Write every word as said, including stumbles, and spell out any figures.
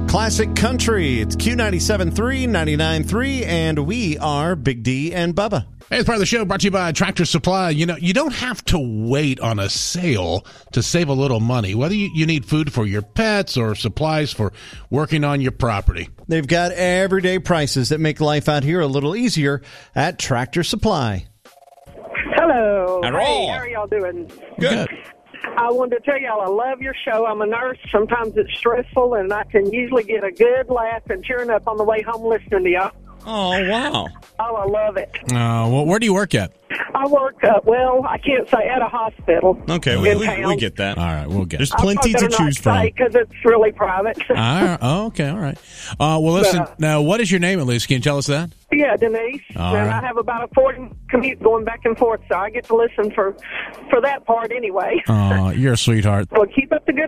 Classic Country. It's Q ninety-seven point three, ninety-nine point three, and we are Big D and Bubba. Hey, it's part of the show brought to you by Tractor Supply. You know, you don't have to wait on a sale to save a little money, whether you, you need food for your pets or supplies for working on your property. They've got everyday prices that make life out here a little easier at Tractor Supply. Hello. Hello. Hey, how are y'all doing? Good. I wanted to tell y'all I love your show. I'm a nurse. Sometimes it's stressful, and I can usually get a good laugh and cheering up on the way home listening to y'all. Oh, wow. Oh, I love it. Uh, well, where do you work at? I work, uh, well, I can't say at a hospital. Okay, we, we, we get that. All right, we'll get There's it. plenty to choose from. Because it's really private. All right. Oh, okay, all right. Uh, well, listen, Uh, now, what is your name, at least? Can you tell us that? Yeah, Denise. All and right. I have about a forty commute going back and forth, so I get to listen for, for that part anyway. Oh, you're a sweetheart. Well, keep up the good